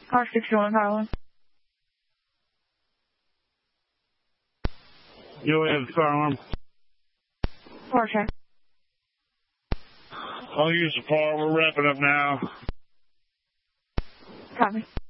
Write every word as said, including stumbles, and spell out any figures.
Car sixty-one, car one. You have the car alarm. Four check. I'll use the par. We're wrapping up now. Copy.